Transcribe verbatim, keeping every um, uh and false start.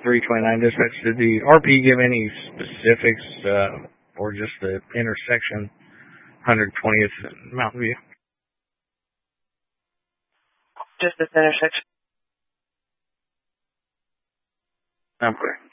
three twenty-nine dispatch. Did the R P give any specifics uh, or just the intersection one twentieth and Mountain View? Just this intersection. Okay.